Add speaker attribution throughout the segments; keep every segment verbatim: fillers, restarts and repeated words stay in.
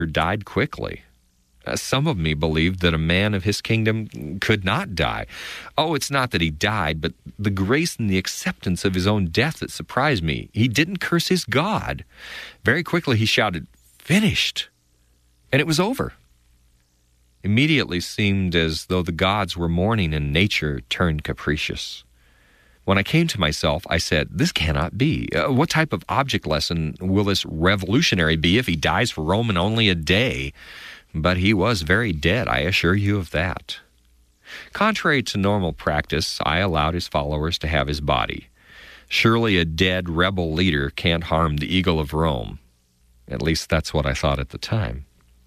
Speaker 1: died quickly. Uh, some of me believed that a man of his kingdom could not die. Oh, it's not that he died, but the grace and the acceptance of his own death that surprised me. He didn't curse his God. Very quickly he shouted, "Finished!" And it was over. Immediately seemed as though the gods were mourning and nature turned capricious. When I came to myself, I said, this cannot be. Uh, what type of object lesson will this revolutionary be if he dies for Rome in only a day? But he was very dead, I assure you of that. Contrary to normal practice, I allowed his followers to have his body. Surely a dead rebel leader can't harm the eagle of Rome. At least that's what I thought at the time.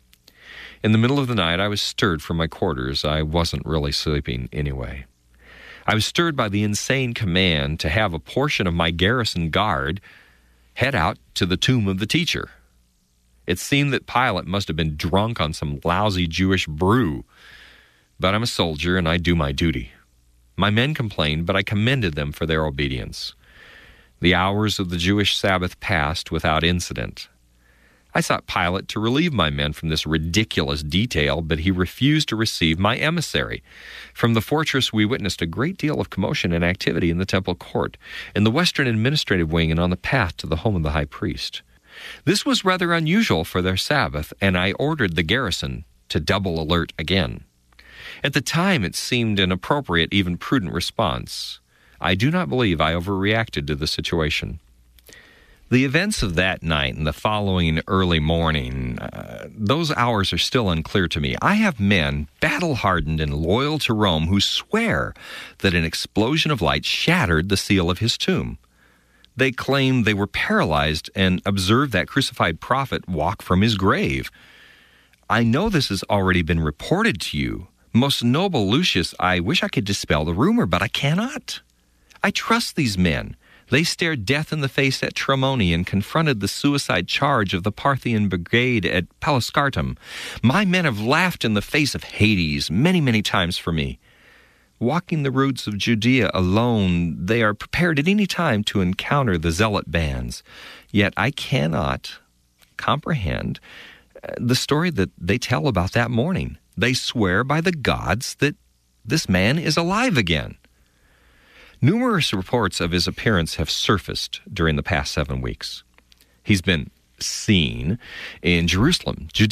Speaker 1: In the middle of the night, I was stirred from my quarters. I wasn't really sleeping anyway. I was stirred by the insane command to have a portion of my garrison guard head out to the tomb of the teacher. It seemed that Pilate must have been drunk on some lousy Jewish brew. But I'm a soldier and I do my duty. My men complained, but I commended them for their obedience. The hours of the Jewish Sabbath passed without incident. I sought Pilate to relieve my men from this ridiculous detail, but he refused to receive my emissary. From the fortress, we witnessed a great deal of commotion and activity in the temple court, in the western administrative wing, and on the path to the home of the high priest. This was rather unusual for their Sabbath, and I ordered the garrison to double alert again. At the time, it seemed an appropriate, even prudent response. I do not believe I overreacted to the situation. The events of that night and the following early morning, uh, those hours are still unclear to me. I have men, battle-hardened and loyal to Rome, who swear that an explosion of light shattered the seal of his tomb. They claim they were paralyzed and observed that crucified prophet walk from his grave. I know this has already been reported to you. Most noble Lucius, I wish I could dispel the rumor, but I cannot. I trust these men. They stared death in the face at Tremoni and confronted the suicide charge of the Parthian brigade at Pelascartum. My men have laughed in the face of Hades many, many times for me. Walking the roads of Judea alone, they are prepared at any time to encounter the zealot bands. Yet I cannot comprehend the story that they tell about that morning. They swear by the gods that this man is alive again. Numerous reports of his appearance have surfaced during the past seven weeks. He's been seen in Jerusalem, Judea,